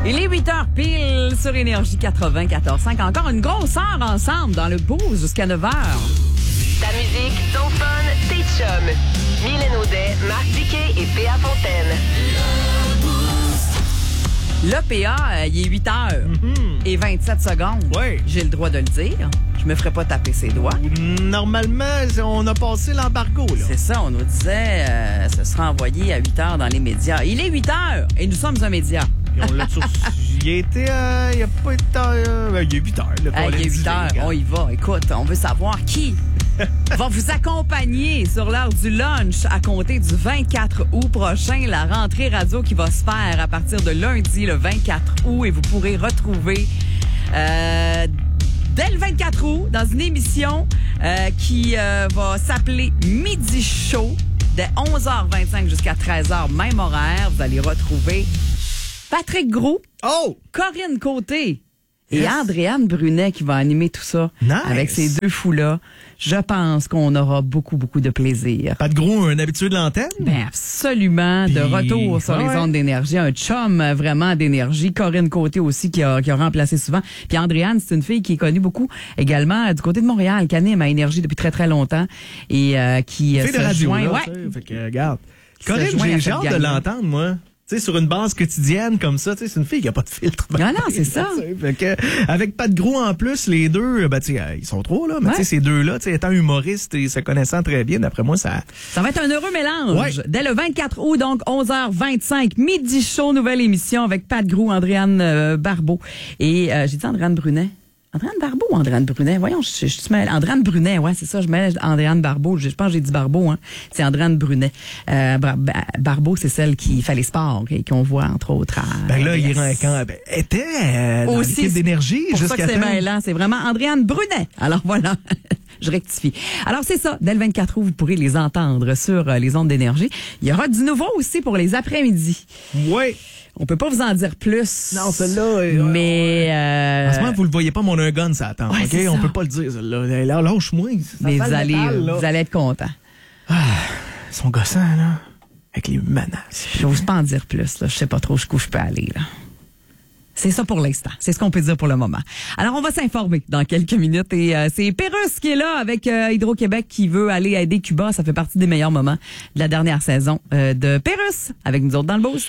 Il est 8h pile sur Énergie 94.5. Encore une grosse heure ensemble dans le boost jusqu'à 9h. Ta musique, ton fun, tes chums. Mylène Audet, Marc Diquet et P.A. Fontaine. Là, P.A., il est 8h et 27 secondes. Oui. J'ai le droit de le dire. Je me ferai pas taper ses doigts. Normalement, on a passé l'embargo, là. C'est ça, on nous disait ce sera envoyé à 8h dans les médias. Il est 8h et nous sommes un média. Et on l'a il a été, il a pas été, il est 8 heures, là. Il est 8h, on y va. Écoute, on veut savoir qui va vous accompagner sur l'heure du lunch à compter du 24 août prochain. La rentrée radio qui va se faire à partir de lundi, le 24 août. Et vous pourrez retrouver dès le 24 août dans une émission qui va s'appeler Midi Show. Dès 11h25 jusqu'à 13h, même horaire. Vous allez retrouver Patrick Gros, Corinne Côté et Andréane Brunet qui va animer tout ça. Nice. Avec ces deux fous-là. Je pense qu'on aura beaucoup, beaucoup de plaisir. Pas de gros, un habitué de l'antenne? Ben absolument. De retour sur les ondes d'énergie. Un chum vraiment d'énergie. Corinne Côté aussi qui a remplacé souvent. Puis Andréane, c'est une fille qui est connue beaucoup également du côté de Montréal, qui anime à Énergie depuis très, très longtemps. Et qui fait se de radio, joint. là, Ouais. fait que, regarde. Se Corinne, joint à j'ai cette hâte de gang-là. l'entendre, moi. Tu sais, sur une base quotidienne comme ça, tu sais, c'est une fille qui a pas de filtre. Non, c'est ça. Fait que, avec Pat Gros en plus, les deux, ben, tu sais, ils sont trois, là, mais tu sais, ces deux-là, tu sais, étant humoristes et se connaissant très bien, d'après moi, ça va être un heureux mélange. Ouais. Dès le 24 août, donc 11h25, Midi Show, nouvelle émission avec Pat Gros, Andréane Barbeau. Et j'ai dit Andréane Brunet. Andréane Barbeau ou Andréane Brunet? Voyons, je suis mêlée. Andréane Brunet, ouais, c'est ça, je mêle Andréane Barbeau. Je pense que j'ai dit Barbeau, hein. C'est Andréane Brunet. Barbeau, c'est celle qui fait les sports et qu'on voit, entre autres, à ben là, il RDS. était dans Aussi, l'équipe d'énergie pour ça jusqu'à que c'est temps. mêlant. C'est vraiment Andréane Brunet. Alors voilà, je rectifie. Alors c'est ça, dès le 24 août, vous pourrez les entendre sur les ondes d'énergie. Il y aura du nouveau aussi pour les après-midi. Oui. On peut pas vous en dire plus. Non, celle-là. Mais En ce moment, vous le voyez pas, mon un gun, ça attend. Ouais, OK? c'est On ça. peut pas le dire, celle-là. Là, lâche-moi. Ça mais sent vous le allez, métal, là. vous allez être contents. Ils sont gossants, là. Avec les menaces. Je n'ose pas en dire plus. Là. Je sais pas trop jusqu'où je peux aller. Là. C'est ça pour l'instant. C'est ce qu'on peut dire pour le moment. Alors, on va s'informer dans quelques minutes. Et c'est Pérusse qui est là avec Hydro-Québec qui veut aller aider Cuba. Ça fait partie des meilleurs moments de la dernière saison de Pérusse avec nous autres dans le Boost.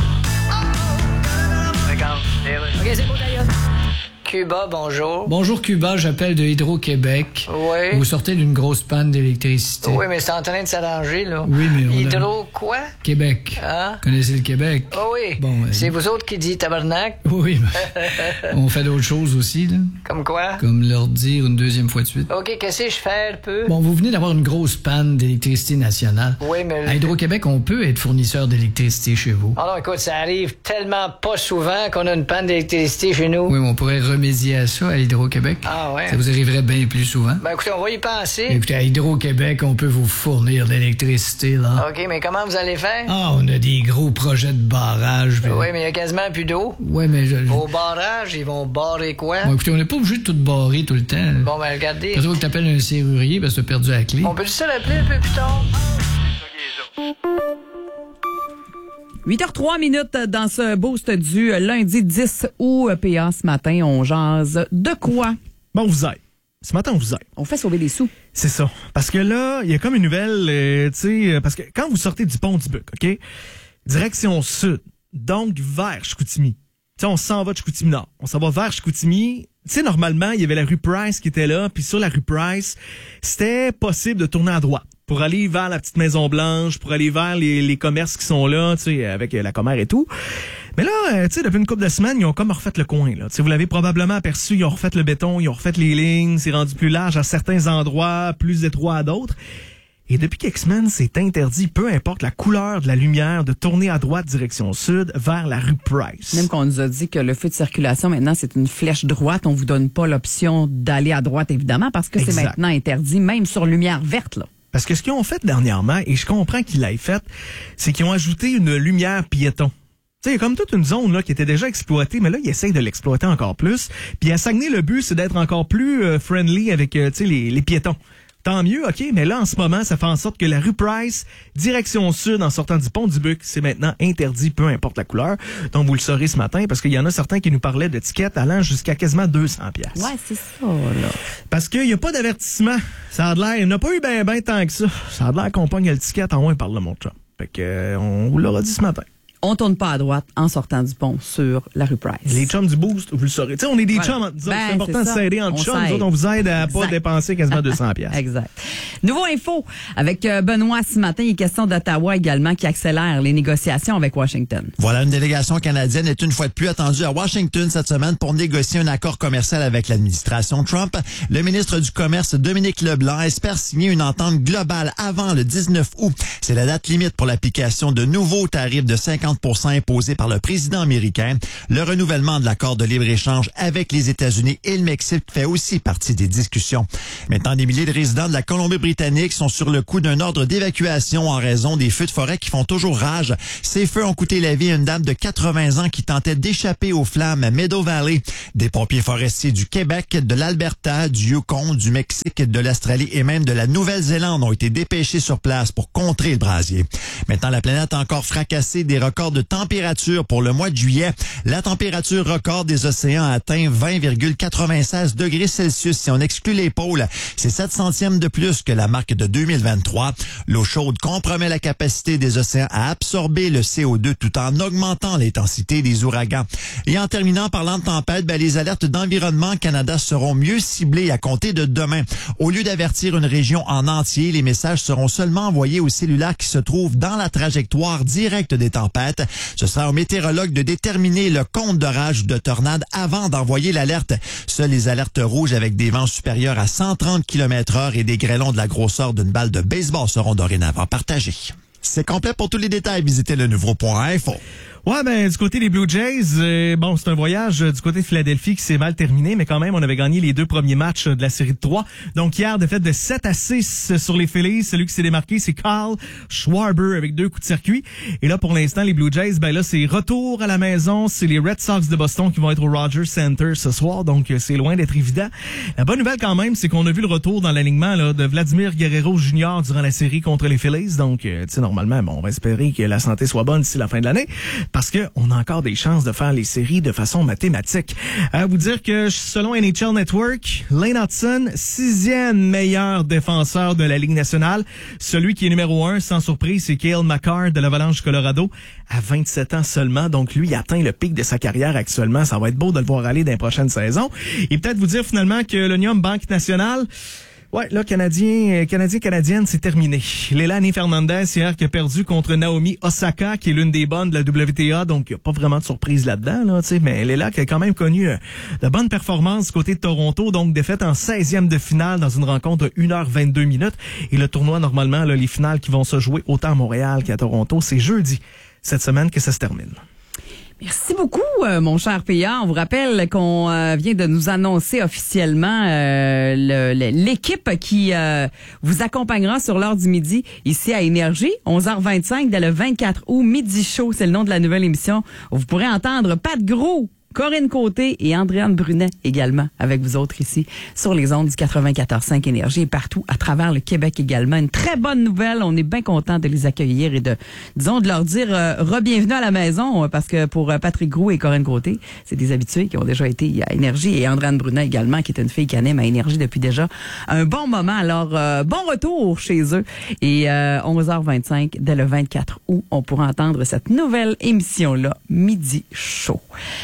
OK, c'est bon, d'ailleurs. Cuba, bonjour. Bonjour Cuba, j'appelle de Hydro-Québec. Oui. Vous sortez d'une grosse panne d'électricité. Oui, mais c'est en train de s'arranger, là. Oui, mais on a- Hydro quoi? Québec. Hein? Connaissez le Québec? Oh oui. Bon, C'est vous autres qui dites tabarnak? Oui, mais on fait d'autres choses aussi, là. Comme quoi? Comme leur dire une deuxième fois de suite. OK, qu'est-ce que je fais un peu? Bon, vous venez d'avoir une grosse panne d'électricité nationale. Oui, mais... À Hydro-Québec, on peut être fournisseur d'électricité chez vous. Oh non, écoute, ça arrive tellement pas souvent qu'on a une panne d'électricité chez nous. Oui, mais on pourrait remédier à ça à Hydro-Québec. Ah ouais? Ça vous arriverait bien plus souvent. Ben écoutez, on va y penser. Écoutez, à Hydro-Québec, on peut vous fournir de l'électricité, là. OK, mais comment vous allez faire? Ah, on a des gros projets de barrage. puis- Oui, mais il y a quasiment plus d'eau. Ouais, mais Vos barrages, ils vont barrer quoi? Bon, écoutez, on n'est pas obligé de tout barrer tout le temps. Bon, ben regardez. Peut-être que t'appelles un serrurier parce que t'as perdu la clé. On peut juste se l'appeler un peu plus tard? 8h03 minutes dans ce boost du lundi 10 août. PA, ce matin, on jase de quoi? Bon, on vous aide. Ce matin, on vous aide. On fait sauver des sous. C'est ça. Parce que là, il y a comme une nouvelle, tu sais, parce que quand vous sortez du pont du Buc, OK? Direction sud, donc vers Chicoutimi. Tu sais, on s'en va de Chicoutimi-Nord. On s'en va vers Chicoutimi. Tu sais, normalement, il y avait la rue Price qui était là, puis sur la rue Price, c'était possible de tourner à droite pour aller vers la petite Maison-Blanche, pour aller vers les commerces qui sont là, tu sais, avec la commère et tout. Mais là, tu sais, depuis une couple de semaines, ils ont comme refait le coin, là. Tu sais, vous l'avez probablement aperçu, ils ont refait le béton, ils ont refait les lignes, c'est rendu plus large à certains endroits, plus étroit à d'autres. Et depuis quelques semaines, c'est interdit, peu importe la couleur de la lumière, de tourner à droite direction sud vers la rue Price. Même qu'on nous a dit que le feu de circulation, maintenant, c'est une flèche droite. On vous donne pas l'option d'aller à droite, évidemment, parce que c'est Exact. maintenant interdit, même sur lumière verte, là. Parce que ce qu'ils ont fait dernièrement, et je comprends qu'ils l'aient fait, c'est qu'ils ont ajouté une lumière piéton. Tu sais, il y a comme toute une zone là qui était déjà exploitée, mais là, ils essayent de l'exploiter encore plus. Puis à Saguenay, le but, c'est d'être encore plus friendly avec tu sais, les piétons. tant mieux, OK, mais là, en ce moment, ça fait en sorte que la rue Price, direction sud, en sortant du pont du Buc, c'est maintenant interdit, peu importe la couleur. Donc, vous le saurez ce matin, parce qu'il y en a certains qui nous parlaient de tickets allant jusqu'à quasiment 200 $. Ouais, c'est ça, là. Parce qu'il n'y a pas d'avertissement. Ça a de l'air, il n'y en a pas eu ben tant que ça. Ça a de l'air qu'on pogne le ticket en moins par le mon chum. Fait que, on vous l'aura dit ce matin. On tourne pas à droite en sortant du pont sur la rue Price. Les chums du Boost, vous le saurez. Tu sais, on est des chums. C'est important de s'aider entre chums. Nous autres, on vous aide à pas dépenser quasiment 200 $. Exact. Nouveau info avec Benoît ce matin. Il est question d'Ottawa également qui accélère les négociations avec Washington. Voilà, une délégation canadienne est une fois de plus attendue à Washington cette semaine pour négocier un accord commercial avec l'administration Trump. Le ministre du Commerce, Dominique Leblanc, espère signer une entente globale avant le 19 août. C'est la date limite pour l'application de nouveaux tarifs de 50% imposés par le président américain. Le renouvellement de l'accord de libre-échange avec les États-Unis et le Mexique fait aussi partie des discussions. Maintenant, des milliers de résidents de la Colombie-Britannique sont sur le coup d'un ordre d'évacuation en raison des feux de forêt qui font toujours rage. Ces feux ont coûté la vie à une dame de 80 ans qui tentait d'échapper aux flammes à Meadow Valley. Des pompiers forestiers du Québec, de l'Alberta, du Yukon, du Mexique, de l'Australie et même de la Nouvelle-Zélande ont été dépêchés sur place pour contrer le brasier. Maintenant, la planète a encore fracassé des records de température pour le mois de juillet. La température record des océans a atteint 20,96 degrés Celsius si on exclut les pôles. C'est 7 centièmes de plus que la marque de 2023. L'eau chaude compromet la capacité des océans à absorber le CO2 tout en augmentant l'intensité des ouragans. Et en terminant, parlant de tempête, les alertes d'Environnement Canada seront mieux ciblées à compter de demain. Au lieu d'avertir une région en entier, les messages seront seulement envoyés aux cellulaires qui se trouvent dans la trajectoire directe des tempêtes. Ce sera aux météorologues de déterminer le compte d'orage ou de tornade avant d'envoyer l'alerte. Seules les alertes rouges avec des vents supérieurs à 130 km/h et des grêlons de la grosseur d'une balle de baseball seront dorénavant partagés. C'est complet. Pour tous les détails, visitez le nouveau.info. Ouais, du côté des Blue Jays, c'est un voyage du côté de Philadelphie qui s'est mal terminé, mais quand même, on avait gagné les 2 premiers matchs de la série de 3. Donc hier, défaite de 7-6 sur les Phillies. Celui qui s'est démarqué, c'est Carl Schwarber avec 2 coups de circuit. Et là, pour l'instant, les Blue Jays, là, c'est retour à la maison. C'est les Red Sox de Boston qui vont être au Rogers Center ce soir, donc c'est loin d'être évident. La bonne nouvelle quand même, c'est qu'on a vu le retour dans l'alignement là, de Vladimir Guerrero Jr. durant la série contre les Phillies. Donc, tu sais, normalement, on va espérer que la santé soit bonne d'ici la fin de l'année. Parce que on a encore des chances de faire les séries de façon mathématique. À vous dire que selon NHL Network, Lane Hudson, 6e meilleur défenseur de la Ligue nationale. Celui qui est numéro 1, sans surprise, c'est Cale Makar de l'Avalanche du Colorado, à 27 ans seulement. Donc lui, il atteint le pic de sa carrière actuellement. Ça va être beau de le voir aller dans les prochaines saisons. Et peut-être vous dire finalement que l'Union Banque Nationale, ouais, là, Canadienne, c'est terminé. Leilani Fernandez, hier, qui a perdu contre Naomi Osaka, qui est l'une des bonnes de la WTA, donc il n'y a pas vraiment de surprise là-dedans, là, tu sais, mais Leila qui a quand même connu de bonnes performances du côté de Toronto, donc défaite en 16e de finale dans une rencontre de 1h22 minutes. Et le tournoi, normalement, là, les finales qui vont se jouer autant à Montréal qu'à Toronto, c'est jeudi cette semaine que ça se termine. Merci beaucoup, mon cher PA. On vous rappelle qu'on vient de nous annoncer officiellement l'équipe qui vous accompagnera sur l'heure du midi ici à Énergie, 11h25, dès le 24 août, Midi Show, c'est le nom de la nouvelle émission. Vous pourrez entendre Pat Gros, Corinne Côté et Andréane Brunet également avec vous autres ici sur les ondes du 94.5 Énergie et partout à travers le Québec également. Une très bonne nouvelle. On est bien content de les accueillir et de leur dire re-bienvenue à la maison parce que pour Patrick Groux et Corinne Côté, c'est des habitués qui ont déjà été à Énergie et Andréane Brunet également qui est une fille qui anime à Énergie depuis déjà un bon moment. Alors, bon retour chez eux et 11h25 dès le 24 août, on pourra entendre cette nouvelle émission-là, Midi Show.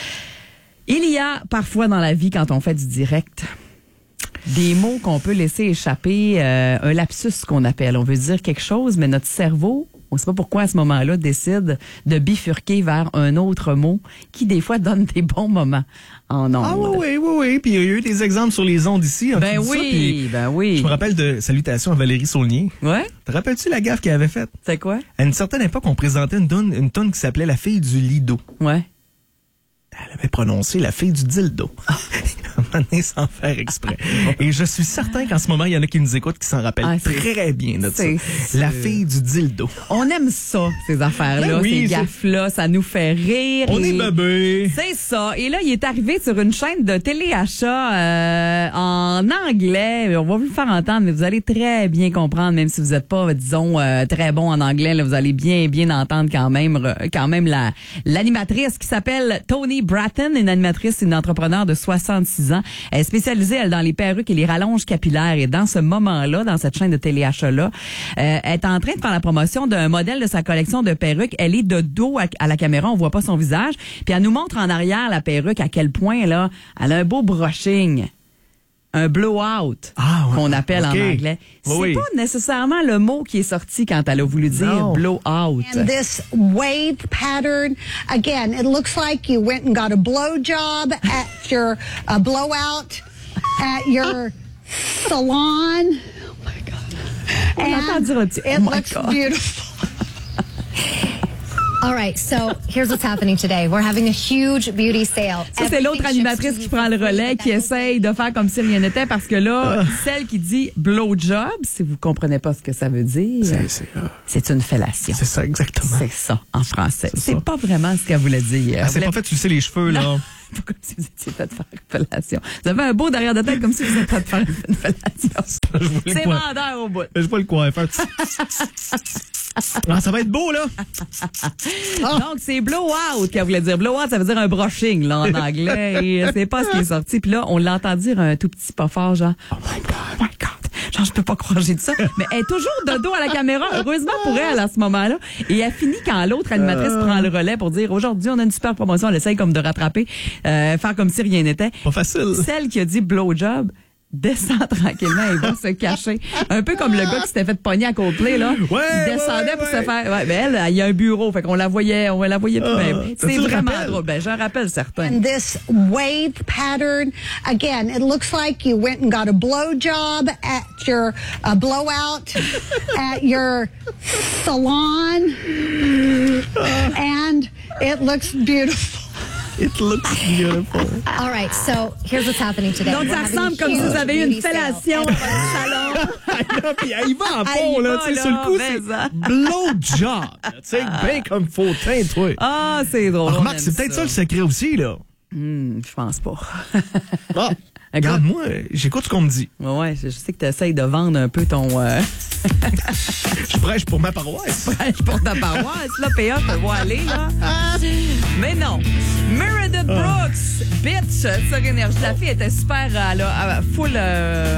Il y a parfois dans la vie, quand on fait du direct, des mots qu'on peut laisser échapper, un lapsus qu'on appelle. On veut dire quelque chose, mais notre cerveau, on ne sait pas pourquoi à ce moment-là, décide de bifurquer vers un autre mot qui, des fois, donne des bons moments en ondes. Ah oui. Puis il y a eu des exemples sur les ondes ici. Ben oui. Je me rappelle de salutations à Valérie Saulnier. Ouais. Te rappelles-tu la gaffe qu'elle avait faite? C'est quoi? À une certaine époque, on présentait une toune qui s'appelait La fille du Lido. Ouais. Elle avait prononcé la fille du dildo. À un donné sans faire exprès. Et je suis certain qu'en ce moment, il y en a qui nous écoutent qui s'en rappellent très bien de ça. La fille du dildo. On aime ça, ces affaires-là, Ben oui, ces gaffes-là, ça nous fait rire. On est bébé. C'est ça. Et là, il est arrivé sur une chaîne de téléachat en anglais. On va vous le faire entendre, mais vous allez très bien comprendre, même si vous n'êtes pas, disons, très bon en anglais. Là, vous allez bien entendre quand même l'animatrice qui s'appelle Toni Bratton, une animatrice, une entrepreneur de 66 ans. Elle est spécialisée, elle, dans les perruques et les rallonges capillaires. Et dans ce moment-là, dans cette chaîne de téléachat-là, elle est en train de faire la promotion d'un modèle de sa collection de perruques. Elle est de dos à la caméra, on voit pas son visage. Puis elle nous montre en arrière la perruque à quel point, là, elle a un beau brushing. Un blowout, qu'on appelle en anglais. C'est pas nécessairement le mot qui est sorti quand elle a voulu dire blowout. And this wave pattern, again, it looks like you went and got a blowjob at your blowout at your salon. Oh my God. On entend dire un petit it looks beautiful. All right, so here's what's happening today. We're having a huge beauty sale. Ça, c'est l'autre animatrice qui prend le relais, qui essaye de faire comme si rien n'était, parce que là, celle qui dit blowjob, si vous comprenez pas ce que ça veut dire, c'est une fellation. C'est ça, exactement. C'est ça, en français. C'est pas vraiment ce qu'elle voulait dire. Elle s'est pas fait sucer les cheveux, là. Pas comme si vous étiez fait faire une fellation. Vous avez un beau derrière de tête comme si vous étiez fait faire une fellation. C'est vendeur au bout. Je vois le coiffeur. Ça va être beau, là. Donc, c'est blowout qu'elle voulait dire. Blowout, ça veut dire un brushing, là, en anglais. Et c'est pas ce qui est sorti. Puis là, on l'entend dire un tout petit pas fort, genre, oh my God. Genre, je peux pas croire que j'ai dit ça. Mais elle est toujours de dos à la caméra. Heureusement pour elle, à ce moment-là. Et elle finit quand l'autre animatrice prend le relais pour dire, aujourd'hui, on a une super promotion. Elle essaye comme de rattraper, faire comme si rien n'était. Pas facile. Celle qui a dit blowjob descend tranquillement et va se cacher. Un peu comme le gars qui s'était fait pogner à Coldplay, là. Il descendait pour se faire... Ouais, mais elle, il y a un bureau, fait qu'on la voyait plus. C'est vraiment drôle. Ben, j'en rappelle certains. And this wave pattern, again, it looks like you went and got a blowjob at your blowout at your salon. And it looks beautiful. It looks beautiful. All right, so here's what's happening today. Donc, ça ressemble comme si vous avez eu une fellation dans votre salon. Puis il va en fond, là, tu sais, sur le coup, c'est blowjob. Tu sais, bien comme fautin, toi. Ah, c'est drôle. Remarque, c'est peut-être ça le secret aussi, là. Je pense pas. Ah, regarde-moi, j'écoute ce qu'on me dit. Ouais, je sais que tu essayes de vendre un peu ton... Je prêche pour ma paroisse. Prêche pour ta paroisse, là, PA, te vois aller, là. Mais non. Meredith Brooks, bitch, sur Énergie. La fille était super, full...